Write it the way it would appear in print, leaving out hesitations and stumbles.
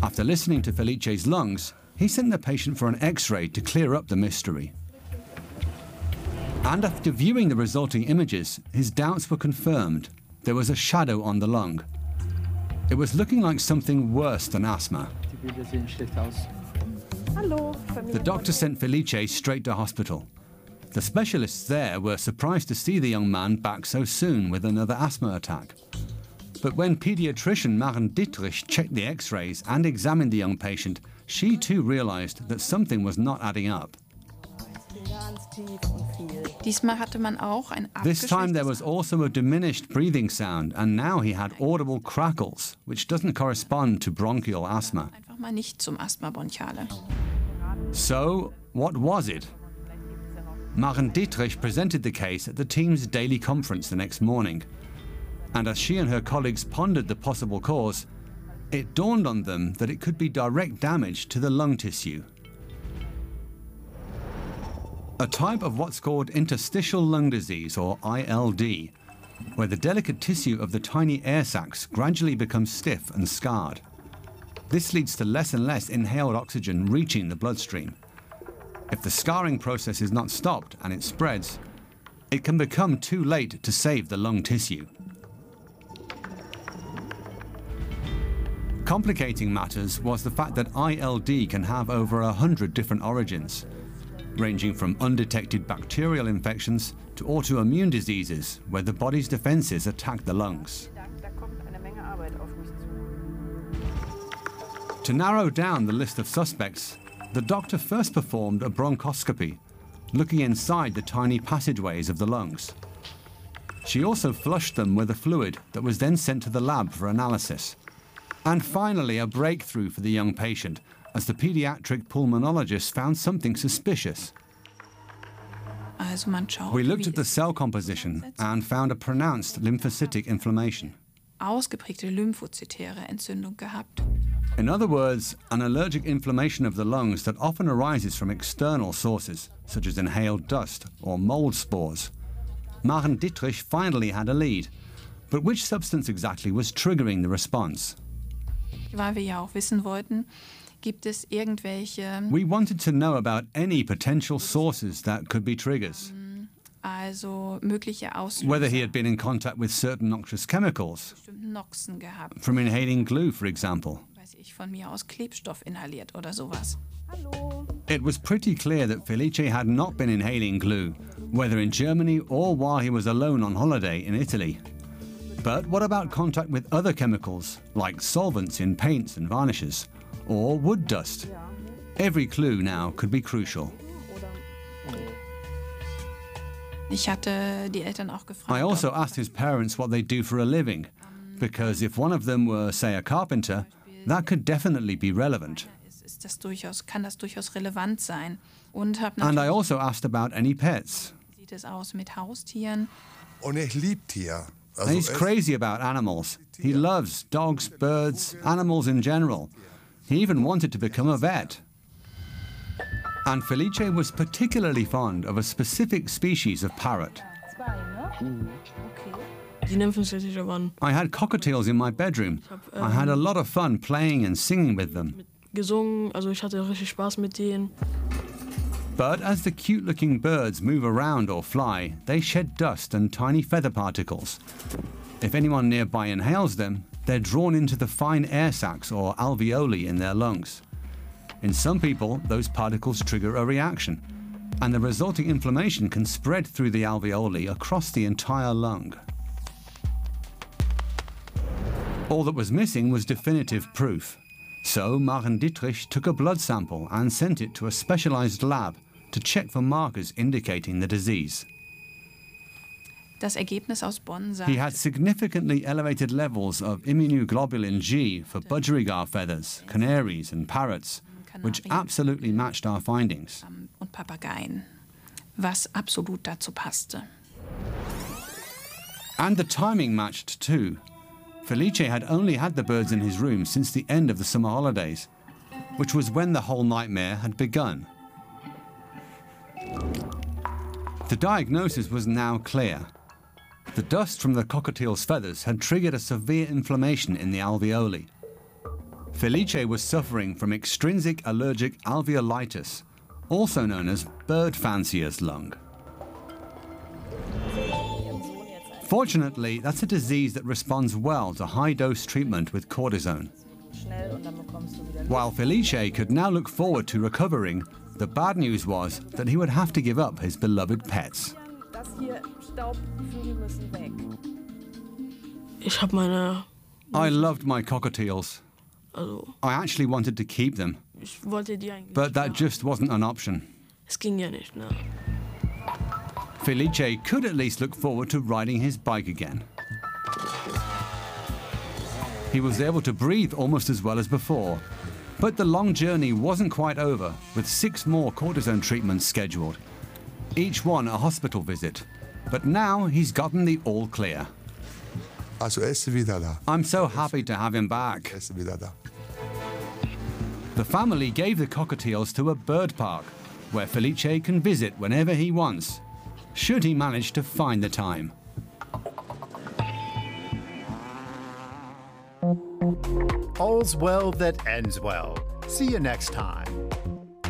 After listening to Felice's lungs, he sent the patient for an X-ray to clear up the mystery. And after viewing the resulting images, his doubts were confirmed. There was a shadow on the lung. It was looking like something worse than asthma. The doctor sent Felice straight to hospital. The specialists there were surprised to see the young man back so soon with another asthma attack. But when pediatrician Maren Dittrich checked the X-rays and examined the young patient, she too realized that something was not adding up. This time there was also a diminished breathing sound, and now he had audible crackles, which doesn't correspond to bronchial asthma. So, what was it? Maren Dittrich presented the case at the team's daily conference the next morning. And as she and her colleagues pondered the possible cause, it dawned on them that it could be direct damage to the lung tissue. A type of what's called interstitial lung disease, or ILD, where the delicate tissue of the tiny air sacs gradually becomes stiff and scarred. This leads to less and less inhaled oxygen reaching the bloodstream. If the scarring process is not stopped and it spreads, it can become too late to save the lung tissue. Complicating matters was the fact that ILD can have over 100 different origins, ranging from undetected bacterial infections to autoimmune diseases where the body's defenses attack the lungs. To narrow down the list of suspects, the doctor first performed a bronchoscopy, looking inside the tiny passageways of the lungs. She also flushed them with a fluid that was then sent to the lab for analysis. And finally, a breakthrough for the young patient, as the pediatric pulmonologist found something suspicious. We looked at the cell composition and found a pronounced lymphocytic inflammation. In other words, an allergic inflammation of the lungs that often arises from external sources, such as inhaled dust or mold spores. Maren Dittrich finally had a lead, but which substance exactly was triggering the response? We wanted to know about any potential sources that could be triggers. Whether he had been in contact with certain noxious chemicals, from inhaling glue, for example. It was pretty clear that Felice had not been inhaling glue, whether in Germany or while he was alone on holiday in Italy. But what about contact with other chemicals, like solvents in paints and varnishes, or wood dust? Every clue now could be crucial. I also asked his parents what they do for a living, because if one of them were, say, a carpenter, that could definitely be relevant. And I also asked about any pets. And he's crazy about animals. He loves dogs, birds, animals in general. He even wanted to become a vet. And Felice was particularly fond of a specific species of parrot. I had cockatiels in my bedroom. I had a lot of fun playing and singing with them. But as the cute-looking birds move around or fly, they shed dust and tiny feather particles. If anyone nearby inhales them, they're drawn into the fine air sacs or alveoli in their lungs. In some people, those particles trigger a reaction, and the resulting inflammation can spread through the alveoli across the entire lung. All that was missing was definitive proof. So Maren Dittrich took a blood sample and sent it to a specialized lab to check for markers indicating the disease. He had significantly elevated levels of immunoglobulin G for budgerigar feathers, canaries and parrots, which absolutely matched our findings. And the timing matched too. Felice had only had the birds in his room since the end of the summer holidays, which was when the whole nightmare had begun. The diagnosis was now clear. The dust from the cockatiel's feathers had triggered a severe inflammation in the alveoli. Felice was suffering from extrinsic allergic alveolitis, also known as bird fancier's lung. Fortunately, that's a disease that responds well to high-dose treatment with cortisone. While Felice could now look forward to recovering, the bad news was that he would have to give up his beloved pets. I loved my cockatiels. I actually wanted to keep them, but that just wasn't an option. Felice could at least look forward to riding his bike again. He was able to breathe almost as well as before, but the long journey wasn't quite over, with 6 more cortisone treatments scheduled, each one a hospital visit. But now he's gotten the all clear. I'm so happy to have him back. The family gave the cockatiels to a bird park, where Felice can visit whenever he wants, should he manage to find the time. All's well that ends well. See you next time.